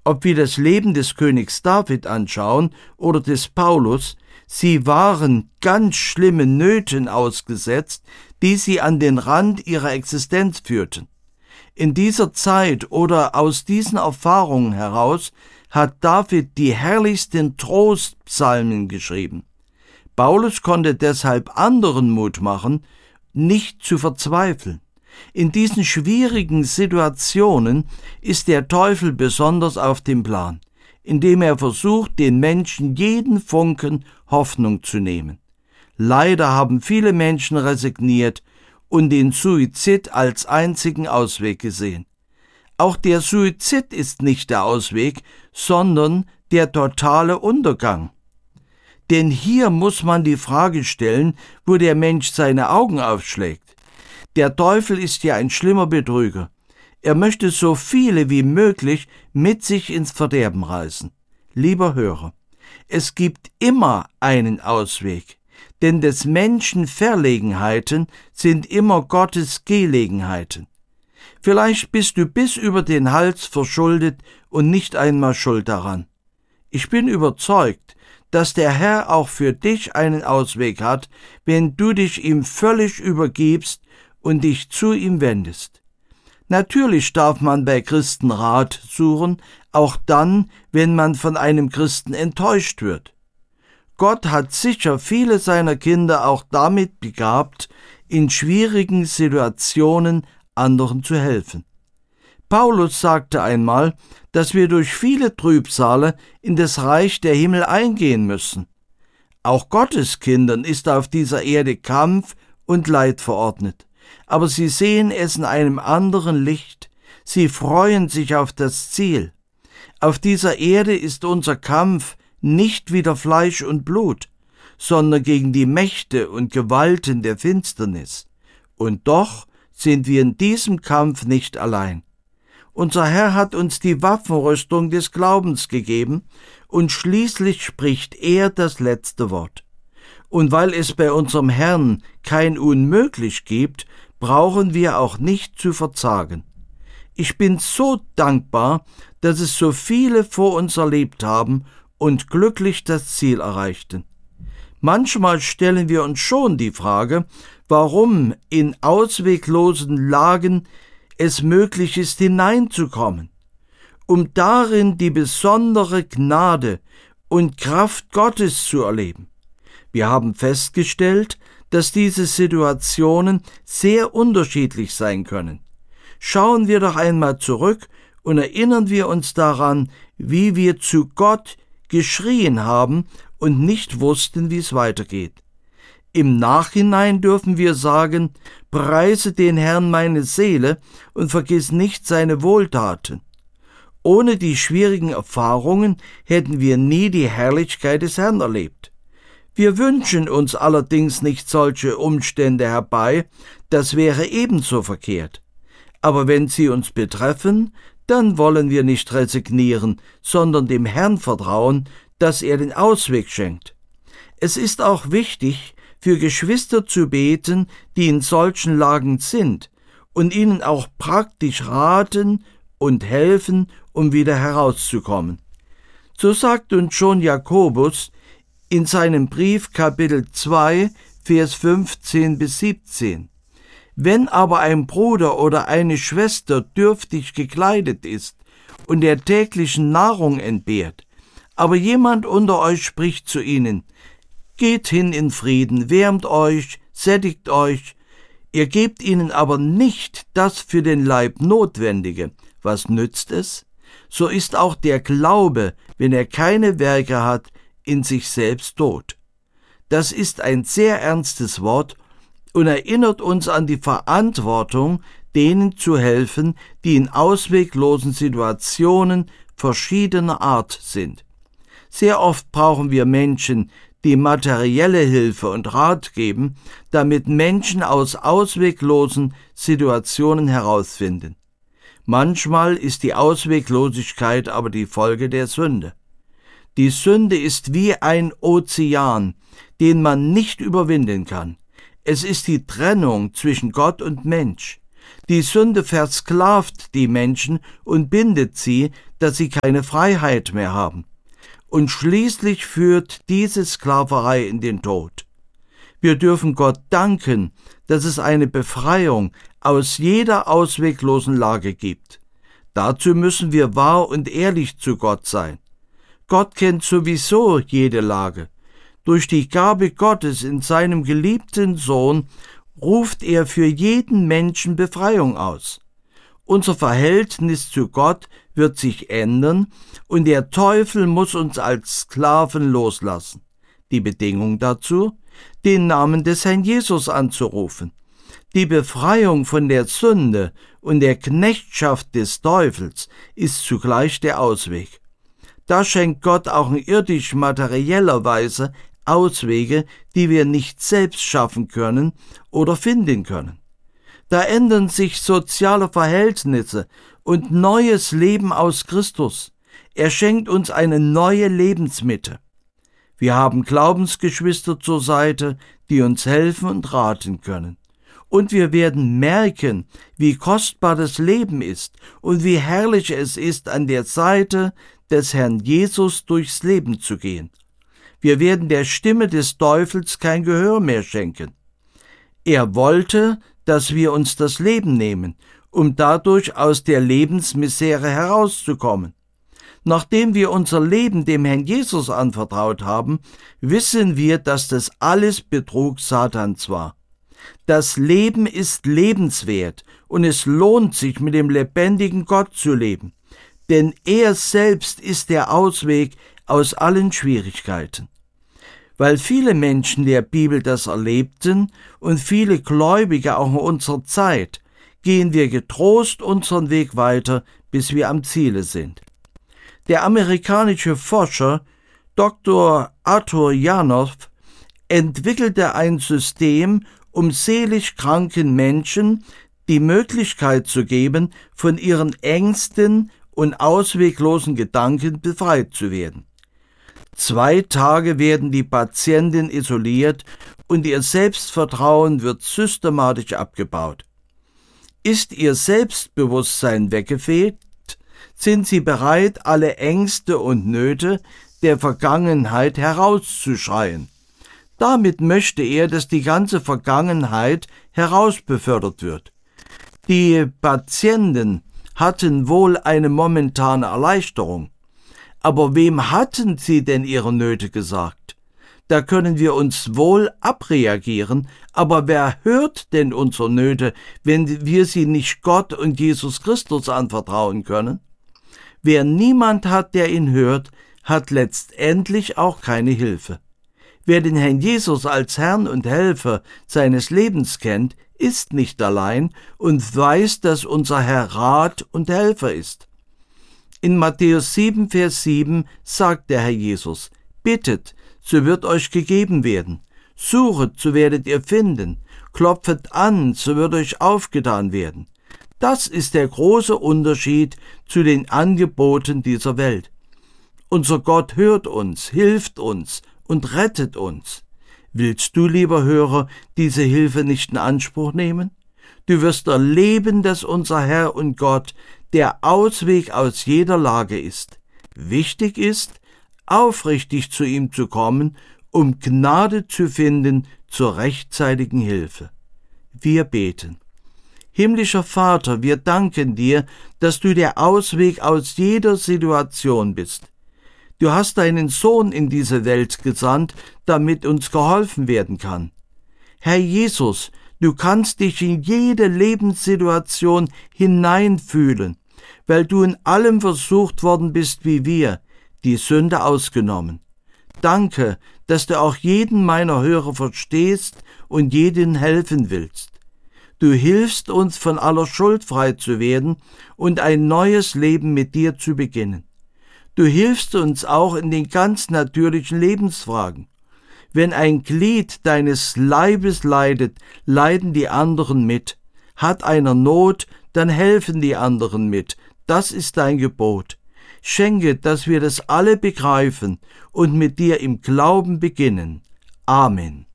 Ob wir das Leben des Königs David anschauen oder des Paulus, sie waren ganz schlimmen Nöten ausgesetzt, die sie an den Rand ihrer Existenz führten. In dieser Zeit oder aus diesen Erfahrungen heraus hat David die herrlichsten Trostpsalmen geschrieben. Paulus konnte deshalb anderen Mut machen, nicht zu verzweifeln. In diesen schwierigen Situationen ist der Teufel besonders auf dem Plan, indem er versucht, den Menschen jeden Funken Hoffnung zu nehmen. Leider haben viele Menschen resigniert und den Suizid als einzigen Ausweg gesehen. Auch der Suizid ist nicht der Ausweg, sondern der totale Untergang. Denn hier muss man die Frage stellen, wo der Mensch seine Augen aufschlägt. Der Teufel ist ja ein schlimmer Betrüger. Er möchte so viele wie möglich mit sich ins Verderben reißen. Lieber Hörer, es gibt immer einen Ausweg, denn des Menschen Verlegenheiten sind immer Gottes Gelegenheiten. Vielleicht bist du bis über den Hals verschuldet und nicht einmal schuld daran. Ich bin überzeugt, dass der Herr auch für dich einen Ausweg hat, wenn du dich ihm völlig übergibst und dich zu ihm wendest. Natürlich darf man bei Christen Rat suchen, auch dann, wenn man von einem Christen enttäuscht wird. Gott hat sicher viele seiner Kinder auch damit begabt, in schwierigen Situationen anderen zu helfen. Paulus sagte einmal, dass wir durch viele Trübsale in das Reich der Himmel eingehen müssen. Auch Gottes Kindern ist auf dieser Erde Kampf und Leid verordnet. Aber sie sehen es in einem anderen Licht. Sie freuen sich auf das Ziel. Auf dieser Erde ist unser Kampf nicht wider Fleisch und Blut, sondern gegen die Mächte und Gewalten der Finsternis. Und doch sind wir in diesem Kampf nicht allein. Unser Herr hat uns die Waffenrüstung des Glaubens gegeben und schließlich spricht er das letzte Wort. Und weil es bei unserem Herrn kein Unmöglich gibt, brauchen wir auch nicht zu verzagen. Ich bin so dankbar, dass es so viele vor uns erlebt haben und glücklich das Ziel erreichten. Manchmal stellen wir uns schon die Frage, warum in ausweglosen Lagen es möglich ist, hineinzukommen, um darin die besondere Gnade und Kraft Gottes zu erleben. Wir haben festgestellt, dass diese Situationen sehr unterschiedlich sein können. Schauen wir doch einmal zurück und erinnern wir uns daran, wie wir zu Gott geschrien haben und nicht wussten, wie es weitergeht. Im Nachhinein dürfen wir sagen, preise den Herrn meine Seele und vergiss nicht seine Wohltaten. Ohne die schwierigen Erfahrungen hätten wir nie die Herrlichkeit des Herrn erlebt. Wir wünschen uns allerdings nicht solche Umstände herbei, das wäre ebenso verkehrt. Aber wenn sie uns betreffen, dann wollen wir nicht resignieren, sondern dem Herrn vertrauen, dass er den Ausweg schenkt. Es ist auch wichtig, für Geschwister zu beten, die in solchen Lagen sind, und ihnen auch praktisch raten und helfen, um wieder herauszukommen. So sagt uns schon Jakobus in seinem Brief Kapitel 2, Vers 15 bis 17. Wenn aber ein Bruder oder eine Schwester dürftig gekleidet ist und der täglichen Nahrung entbehrt, aber jemand unter euch spricht zu ihnen, geht hin in Frieden, wärmt euch, sättigt euch, ihr gebt ihnen aber nicht das für den Leib Notwendige, was nützt es? So ist auch der Glaube, wenn er keine Werke hat, in sich selbst tot. Das ist ein sehr ernstes Wort und erinnert uns an die Verantwortung, denen zu helfen, die in ausweglosen Situationen verschiedener Art sind. Sehr oft brauchen wir Menschen, die materielle Hilfe und Rat geben, damit Menschen aus ausweglosen Situationen herausfinden. Manchmal ist die Ausweglosigkeit aber die Folge der Sünde. Die Sünde ist wie ein Ozean, den man nicht überwinden kann. Es ist die Trennung zwischen Gott und Mensch. Die Sünde versklavt die Menschen und bindet sie, dass sie keine Freiheit mehr haben. Und schließlich führt diese Sklaverei in den Tod. Wir dürfen Gott danken, dass es eine Befreiung aus jeder ausweglosen Lage gibt. Dazu müssen wir wahr und ehrlich zu Gott sein. Gott kennt sowieso jede Lage. Durch die Gabe Gottes in seinem geliebten Sohn ruft er für jeden Menschen Befreiung aus. Unser Verhältnis zu Gott wird sich ändern und der Teufel muss uns als Sklaven loslassen. Die Bedingung dazu? Den Namen des Herrn Jesus anzurufen. Die Befreiung von der Sünde und der Knechtschaft des Teufels ist zugleich der Ausweg. Da schenkt Gott auch in irdisch-materieller Weise Auswege, die wir nicht selbst schaffen können oder finden können. Da ändern sich soziale Verhältnisse und neues Leben aus Christus. Er schenkt uns eine neue Lebensmitte. Wir haben Glaubensgeschwister zur Seite, die uns helfen und raten können. Und wir werden merken, wie kostbar das Leben ist und wie herrlich es ist, an der Seite des Herrn Jesus durchs Leben zu gehen. Wir werden der Stimme des Teufels kein Gehör mehr schenken. Er wollte, dass wir uns das Leben nehmen, um dadurch aus der Lebensmisere herauszukommen. Nachdem wir unser Leben dem Herrn Jesus anvertraut haben, wissen wir, dass das alles Betrug Satans war. Das Leben ist lebenswert und es lohnt sich, mit dem lebendigen Gott zu leben, denn er selbst ist der Ausweg aus allen Schwierigkeiten. Weil viele Menschen der Bibel das erlebten und viele Gläubige auch in unserer Zeit, gehen wir getrost unseren Weg weiter, bis wir am Ziele sind. Der amerikanische Forscher Dr. Arthur Janov entwickelte ein System, um seelisch kranken Menschen die Möglichkeit zu geben, von ihren Ängsten und ausweglosen Gedanken befreit zu werden. 2 Tage werden die Patienten isoliert und ihr Selbstvertrauen wird systematisch abgebaut. Ist ihr Selbstbewusstsein weggefegt, sind sie bereit, alle Ängste und Nöte der Vergangenheit herauszuschreien. Damit möchte er, dass die ganze Vergangenheit herausbefördert wird. Die Patienten hatten wohl eine momentane Erleichterung. Aber wem hatten sie denn ihre Nöte gesagt? Da können wir uns wohl abreagieren, aber wer hört denn unsere Nöte, wenn wir sie nicht Gott und Jesus Christus anvertrauen können? Wer niemand hat, der ihn hört, hat letztendlich auch keine Hilfe. Wer den Herrn Jesus als Herrn und Helfer seines Lebens kennt, ist nicht allein und weiß, dass unser Herr Rat und Helfer ist. In Matthäus 7, Vers 7 sagt der Herr Jesus: Bittet, so wird euch gegeben werden. Suchet, so werdet ihr finden. Klopfet an, so wird euch aufgetan werden. Das ist der große Unterschied zu den Angeboten dieser Welt. Unser Gott hört uns, hilft uns und rettet uns. Willst du, lieber Hörer, diese Hilfe nicht in Anspruch nehmen? Du wirst erleben, dass unser Herr und Gott der Ausweg aus jeder Lage ist. Wichtig ist, aufrichtig zu ihm zu kommen, um Gnade zu finden zur rechtzeitigen Hilfe. Wir beten. Himmlischer Vater, wir danken dir, dass du der Ausweg aus jeder Situation bist. Du hast deinen Sohn in diese Welt gesandt, damit uns geholfen werden kann. Herr Jesus, du kannst dich in jede Lebenssituation hineinfühlen, weil du in allem versucht worden bist wie wir, die Sünde ausgenommen. Danke, dass du auch jeden meiner Hörer verstehst und jedem helfen willst. Du hilfst uns, von aller Schuld frei zu werden und ein neues Leben mit dir zu beginnen. Du hilfst uns auch in den ganz natürlichen Lebensfragen. Wenn ein Glied deines Leibes leidet, leiden die anderen mit. Hat einer Not, dann helfen die anderen mit. Das ist dein Gebot. Schenke, dass wir das alle begreifen und mit dir im Glauben beginnen. Amen.